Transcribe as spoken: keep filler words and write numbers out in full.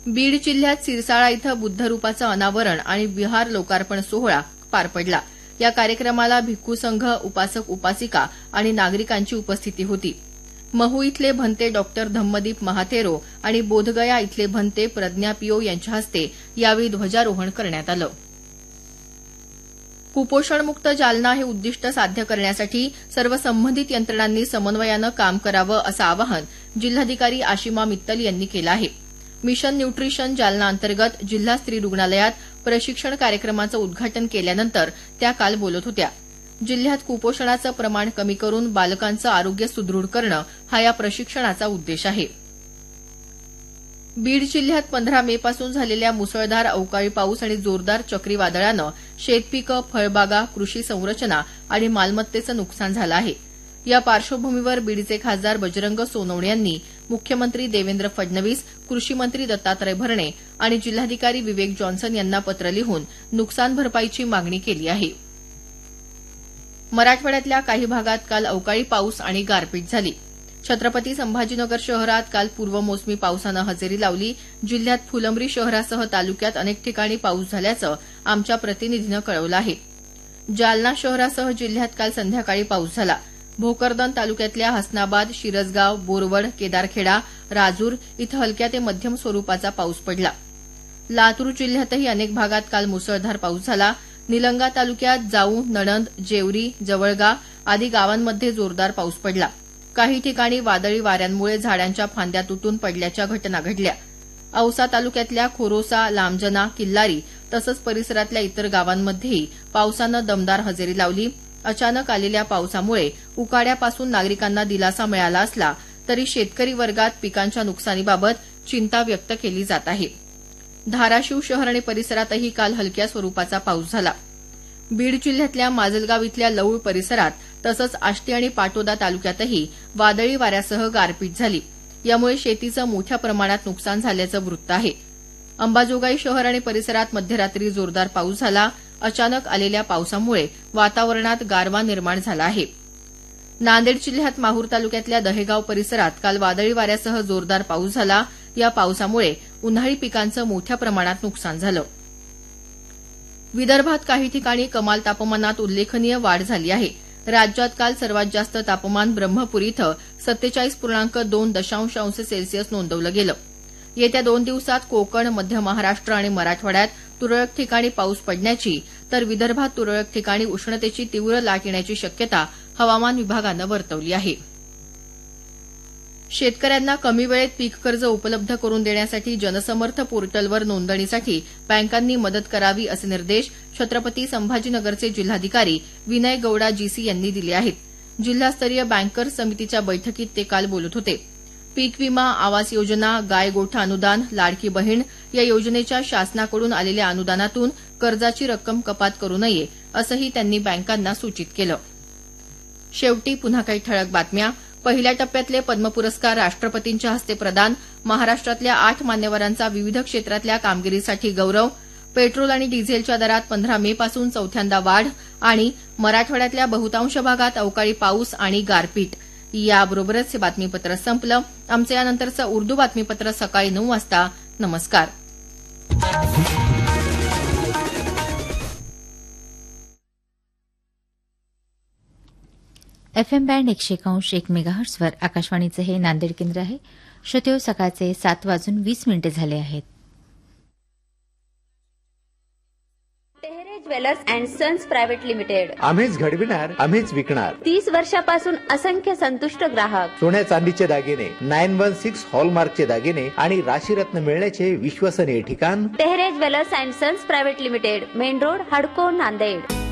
बीड जिल्ह्यात सिरसाळा इथं बुद्धरूपाचं अनावरण आणि विहार लोकार्पण सोहळा पार पडला। या कार्यक्रमाला भिक्खू संघ, उपासक उपासिका आणि नागरिकांची उपस्थिती होती। महू इथले भंते डॉक्टर धम्मदीप महाथेरो आणि बोधगया इथले भंते प्रज्ञा पियो यांच्या हस्ते यावेळी ध्वजारोहण करण्यात आलं। कुपोषणमुक्त जालना हे उद्दिष्ट साध्य करण्यासाठी सर्व संबंधित यंत्रणांनी समन्वयानं काम करावं असं आवाहन जिल्हाधिकारी आशिमा मित्तल यांनी केलं आहे। मिशन न्यूट्रिशन जालना अंतर्गत जिल्हा स्त्री रुग्णालयात प्रशिक्षण कार्यक्रमाचं उद्घाटन केल्यानंतर त्या काल बोलत होत्या। जिल्ह्यात कुपोषणाचं प्रमाण कमी करून बालकांचं आरोग्य सुदृढ करणं हा या प्रशिक्षणाचा उद्देश आहे। बीड जिल्ह्यात पंधरा मे पासून झालेल्या मुसळधार अवकाळी पाऊस आणि जोरदार चक्रीवादळानं शेतपिकं, फळबागा, कृषी संरचना आणि मालमत्तेचं नुकसान झालं आहे। या पार्श्वभूमीवर बीडचे खासदार बजरंग सोनवणे यांनी मुख्यमंत्री देवेंद्र फडणवीस, कृषी मंत्री दत्तात्रय भरणे आणि जिल्हाधिकारी विवेक जॉन्सन यांना पत्र लिहून नुकसान भरपाईची मागणी केली आहे। मराठवाड्यातल्या काही भागात काल अवकाळी पाऊस आणि गारपीट झाली। छत्रपती संभाजीनगर शहरात काल पूर्वमोसमी पावसानं हजेरी लावली। जिल्ह्यात फुलंब्री शहरासह तालुक्यात अनेक ठिकाणी पाऊस झाल्याचं आमच्या प्रतिनिधीनं कळवलं आहे। जालना शहरासह जिल्ह्यात काल संध्याकाळी पाऊस झाला। भोकरदन तालुक्यातल्या हसनाबाद, शिरसगाव, बोरवड, केदारखेडा, राजूर इथं हलक्या ते मध्यम स्वरूपाचा पाऊस पडला। लातूर जिल्ह्यातही अनेक भागात काल मुसळधार पाऊस झाला। निलंगा तालुक्यात जाऊ, नणंद, जेवरी, जवळगा आदी गावांमध्ये जोरदार पाऊस पडला। काही ठिकाणी वादळी वाऱ्यांमुळे झाडांच्या फांद्या तुटून पडल्याच्या घटना घडल्या। औसा तालुक्यातल्या खोरोसा, लांबजना, किल्लारी तसंच परिसरातल्या इतर गावांमध्येही पावसानं दमदार हजेरी लावली। अचानक आलेल्या पावसामुळे उकाड्यापासून नागरिकांना दिलासा मिळाला असला तरी शेतकरी वर्गात पिकांच्या नुकसानीबाबत चिंता व्यक्त केली जात आहे। धाराशिव शहर आणि परिसरातही काल हलक्या स्वरूपाचा पाऊस झाला। बीड जिल्ह्यातल्या माजलगाव इथल्या लौळ परिसरात तसंच आष्टी आणि पाटोदा तालुक्यातही वादळी वाऱ्यासह गारपीट झाली। यामुळे शेतीचं मोठ्या प्रमाणात नुकसान झाल्याचं वृत्त आहे। अंबाजोगाई शहर आणि परिसरात मध्यरात्री जोरदार पाऊस झाला। अचानक आलेल्या पावसामुळे वातावरणात गारवा निर्माण झाला आहे। नांदेड जिल्ह्यात माहूर तालुक्यातल्या दहेगाव परिसरात काल वादळी वाऱ्यासह जोरदार पाऊस झाला। या पावसामुळे उन्हाळी पिकांचं मोठ्या प्रमाणात नुकसान झालं। विदर्भात काही ठिकाणी कमाल तापमानात उल्लेखनीय वाढ झाली आहे। राज्यात काल सर्वात जास्त तापमान ब्रह्मपुरी इथं सत्तेचाळीस पूर्णांक दोन दशांश अंश सेल्सिअस नोंदवलं गेलं। येत्या दोन दिवसात कोकण, मध्य महाराष्ट्र आणि मराठवाड्यात तुरळक ठिकाणी पाऊस पडण्याची तर विदर्भात तुरळक ठिकाणी उष्णतेची तीव्र लाट येण्याची शक्यता हवामान विभागानं वर्तवली आहे। शेतकऱ्यांना कमी वेळेत पीक कर्ज उपलब्ध करून देण्यासाठी जनसमर्थ पोर्टलवर नोंदणीसाठी बँकांनी मदत करावी असे निर्देश छत्रपती संभाजीनगरचे जिल्हाधिकारी विनय गौडा जीसी यांनी दिले आहेत। जिल्हास्तरीय बँकर्स समितीच्या बैठकीत ते काल बोलत होते। पीक विमा, आवास योजना, गाय गोठा अनुदान, लाडकी बहीण या योजनेच्या शासनाकडून आलेल्या अनुदानातून कर्जाची रक्कम कपात करू नये असंही त्यांनी बँकांना सूचित केलं। शेवटी पुन्हा काही ठळक बातम्या। पहिल्या टप्प्यातले पद्म पुरस्कार राष्ट्रपतींच्या हस्ते प्रदान। महाराष्ट्रातल्या आठ मान्यवरांचा विविध क्षेत्रातल्या कामगिरीसाठी गौरव। पेट्रोल आणि डिझेलच्या दरात पंधरा मे पासून चौथ्यांदा वाढ आणि मराठवाड्यातल्या बहुतांश भागात अवकाळी पाऊस आणि गारपीट। याबरोबरच हे बातमीपत्र संपलं। आमचं यानंतरचं उर्दू बातमीपत्र सकाळी नऊ वाजता। नमस्कार। एफएम बँड एकशे एकांश एक मेगाहर्ट्झवर आकाशवाणीचं हे नांदेड केंद्र आहे। श्रोतेहो, सकाळचे सात वाजून वीस मिनिटे झाले आहेत। Tehre jewellers and sons private limited. आम्हीच घडविणार, आम्हीच विकणार। तीस वर्षापासून असंख्य संतुष्ट ग्राहक। सोन्या चांदीचे दागिने, नाईन वन सिक्स हॉलमार्कचे दागिने आणि राशीरत्न मिळण्याचे विश्वसनीय ठिकाण Tehre jewellers and sons private limited, main road, हडको, नांदेड।